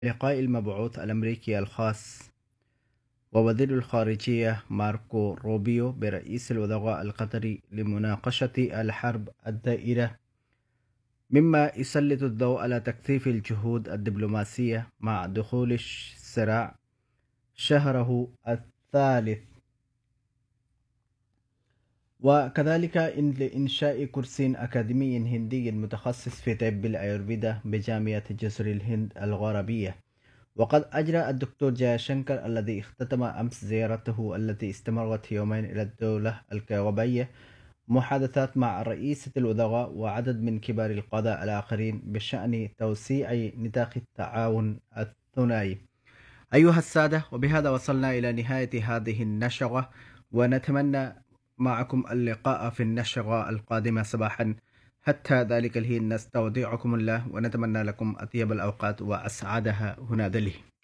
لقاء المبعوث الأمريكي الخاص ووزير الخارجية ماركو روبيو برئيس الوزراء القطري لمناقشة الحرب الدائرة، مما يسلط الضوء على تكثيف الجهود الدبلوماسية مع دخول الصراع شهره الثالث، وكذلك لإنشاء كرس أكاديمي هندي متخصص في طب الأيurveda بجامعة جزر الهند الغربية. وقد أجرى الدكتور جايشنكر الذي اختتم أمس زيارته التي استمرت يومين إلى الدولة الكوبية محادثات مع رئيسة الوزراء وعدد من كبار القادة الآخرين بشأن توسيع نطاق التعاون الثنائي. أيها السادة، وبهذا وصلنا إلى نهاية هذه النشرة، ونتمنى معكم اللقاء في النشرة القادمة صباحا. حتى ذلك الحين نستودعكم الله ونتمنى لكم أطيب الأوقات وأسعدها. هنا دلي.